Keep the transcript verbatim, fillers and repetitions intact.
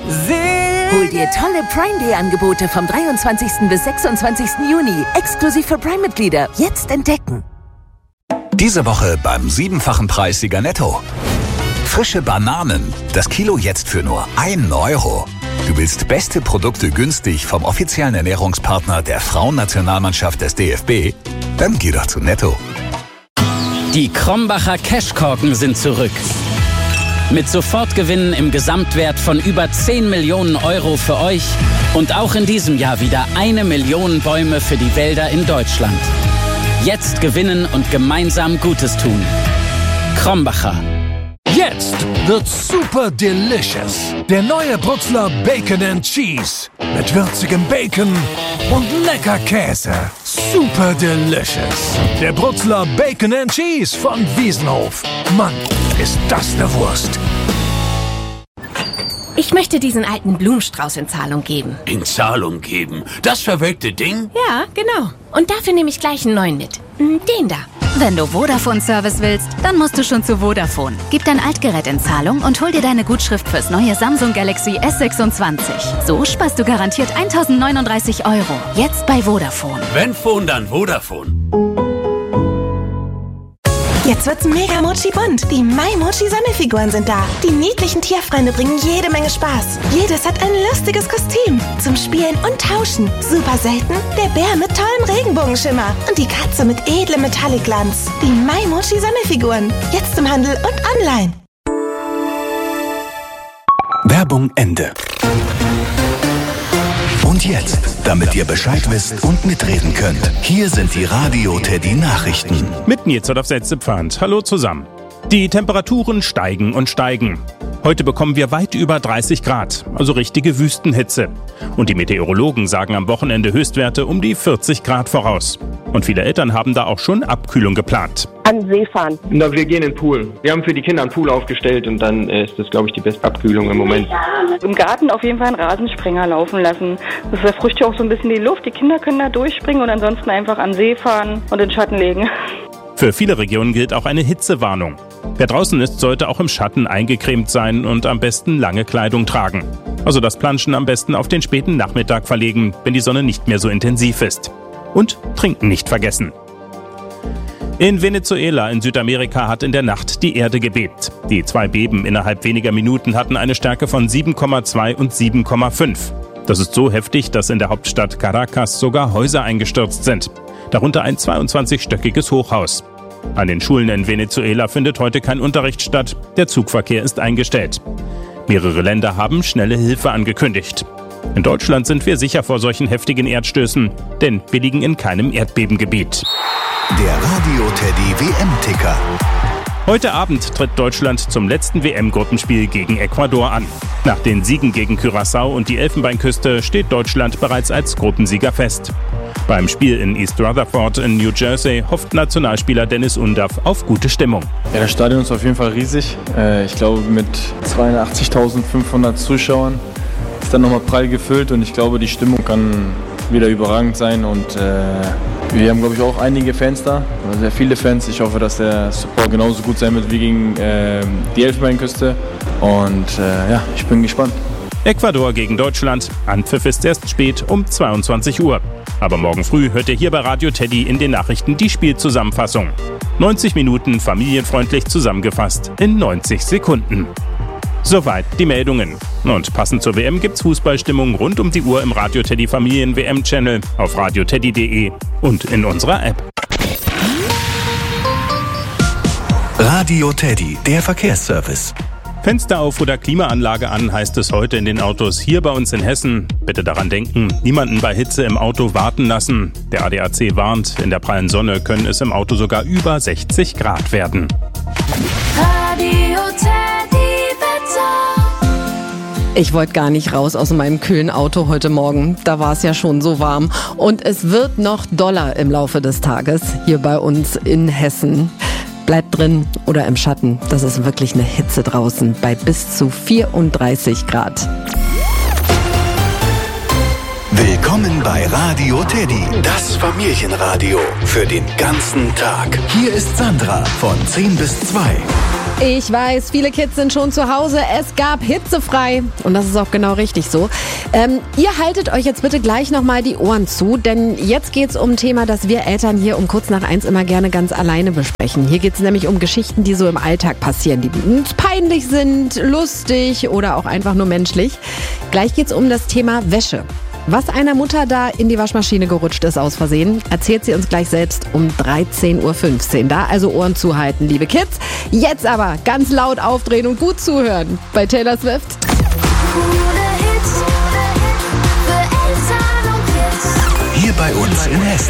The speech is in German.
Hol dir tolle Prime Day Angebote vom dreiundzwanzigsten bis sechsundzwanzigsten Juni. Exklusiv für Prime-Mitglieder. Jetzt entdecken. Diese Woche beim siebenfachen Preissieger Netto. Frische Bananen. Das Kilo jetzt für nur ein Euro. Du willst beste Produkte günstig vom offiziellen Ernährungspartner der Frauennationalmannschaft des D F B? Dann geh doch zu Netto. Die Krombacher Cashkorken sind zurück. Mit Sofortgewinnen im Gesamtwert von über zehn Millionen Euro für euch und auch in diesem Jahr wieder eine Million Bäume für die Wälder in Deutschland. Jetzt gewinnen und gemeinsam Gutes tun. Krombacher. Jetzt wird's super delicious. Der neue Brutzler Bacon and Cheese. Mit würzigem Bacon und lecker Käse. Super delicious. Der Brutzler Bacon and Cheese von Wiesenhof. Mann, ist das eine Wurst. Ich möchte diesen alten Blumenstrauß in Zahlung geben. In Zahlung geben? Das verwelkte Ding? Ja, genau. Und dafür nehme ich gleich einen neuen mit. Den da. Wenn du Vodafone-Service willst, dann musst du schon zu Vodafone. Gib dein Altgerät in Zahlung und hol dir deine Gutschrift fürs neue Samsung Galaxy S sechsundzwanzig. So sparst du garantiert eintausendneununddreißig Euro. Jetzt bei Vodafone. Wenn Phone, dann Vodafone. Jetzt wird's mega Mochi bunt. Die My Mochi Sammelfiguren sind da. Die niedlichen Tierfreunde bringen jede Menge Spaß. Jedes hat ein lustiges Kostüm zum Spielen und Tauschen. Super selten der Bär mit tollem Regenbogenschimmer und die Katze mit edlem Metallic-Glanz. Die My Mochi Sammelfiguren. Jetzt im Handel und online. Werbung Ende. Und jetzt, damit ihr Bescheid wisst und mitreden könnt, hier sind die Radio Teddy Nachrichten. Mit Nils auf Setzepfand. Hallo zusammen. Die Temperaturen steigen und steigen. Heute bekommen wir weit über dreißig Grad, also richtige Wüstenhitze. Und die Meteorologen sagen am Wochenende Höchstwerte um die vierzig Grad voraus. Und viele Eltern haben da auch schon Abkühlung geplant. An See fahren. Na, wir gehen in den Pool. Wir haben für die Kinder einen Pool aufgestellt und dann ist das, glaube ich, die beste Abkühlung im Moment. Im Garten auf jeden Fall einen Rasensprenger laufen lassen. Das erfrischt ja auch so ein bisschen die Luft. Die Kinder können da durchspringen und ansonsten einfach an See fahren und in den Schatten legen. Für viele Regionen gilt auch eine Hitzewarnung. Wer draußen ist, sollte auch im Schatten eingecremt sein und am besten lange Kleidung tragen. Also das Planschen am besten auf den späten Nachmittag verlegen, wenn die Sonne nicht mehr so intensiv ist. Und trinken nicht vergessen. In Venezuela in Südamerika hat in der Nacht die Erde gebebt. Die zwei Beben innerhalb weniger Minuten hatten eine Stärke von sieben Komma zwei und sieben Komma fünf. Das ist so heftig, dass in der Hauptstadt Caracas sogar Häuser eingestürzt sind. Darunter ein zweiundzwanzigstöckiges Hochhaus. An den Schulen in Venezuela findet heute kein Unterricht statt. Der Zugverkehr ist eingestellt. Mehrere Länder haben schnelle Hilfe angekündigt. In Deutschland sind wir sicher vor solchen heftigen Erdstößen, denn wir liegen in keinem Erdbebengebiet. Der Radio Teddy W M-Ticker. Heute Abend tritt Deutschland zum letzten W M-Gruppenspiel gegen Ecuador an. Nach den Siegen gegen Curaçao und die Elfenbeinküste steht Deutschland bereits als Gruppensieger fest. Beim Spiel in East Rutherford in New Jersey hofft Nationalspieler Dennis Undaff auf gute Stimmung. Ja, das Stadion ist auf jeden Fall riesig. Ich glaube, mit zweiundachtzigtausendfünfhundert Zuschauern ist dann nochmal prall gefüllt und ich glaube, die Stimmung kann wieder überragend sein und äh, wir haben, glaube ich, auch einige Fans da, sehr viele Fans. Ich hoffe, dass der Support genauso gut sein wird wie gegen äh, die Elfenbeinküste und äh, ja, ich bin gespannt. Ecuador gegen Deutschland. Anpfiff ist erst spät um zweiundzwanzig Uhr. Aber morgen früh hört ihr hier bei Radio Teddy in den Nachrichten die Spielzusammenfassung. neunzig Minuten familienfreundlich zusammengefasst in neunzig Sekunden. Soweit die Meldungen. Und passend zur W M gibt's Fußballstimmung rund um die Uhr im Radio Teddy Familien W M-Channel, auf radioteddy punkt de und in unserer App. Radio Teddy, der Verkehrsservice. Fenster auf oder Klimaanlage an, heißt es heute in den Autos hier bei uns in Hessen. Bitte daran denken, niemanden bei Hitze im Auto warten lassen. Der A D A C warnt, in der prallen Sonne können es im Auto sogar über sechzig Grad werden. Radio Teddy Wetter. Ich wollte gar nicht raus aus meinem kühlen Auto heute Morgen. Da war es ja schon so warm. Und es wird noch doller im Laufe des Tages hier bei uns in Hessen. Bleibt drin oder im Schatten. Das ist wirklich eine Hitze draußen bei bis zu vierunddreißig Grad. Willkommen bei Radio Teddy, das Familienradio für den ganzen Tag. Hier ist Sandra von zehn bis zwei. Ich weiß, viele Kids sind schon zu Hause. Es gab hitzefrei. Und das ist auch genau richtig so. Ähm, ihr haltet euch jetzt bitte gleich nochmal die Ohren zu, denn jetzt geht's um ein Thema, das wir Eltern hier um kurz nach eins immer gerne ganz alleine besprechen. Hier geht's nämlich um Geschichten, die so im Alltag passieren, die uns peinlich sind, lustig oder auch einfach nur menschlich. Gleich geht's um das Thema Wäsche. Was einer Mutter da in die Waschmaschine gerutscht ist aus Versehen, erzählt sie uns gleich selbst um dreizehn Uhr fünfzehn. Da also Ohren zuhalten, liebe Kids. Jetzt aber ganz laut aufdrehen und gut zuhören bei Taylor Swift. Hier bei uns in Hessen.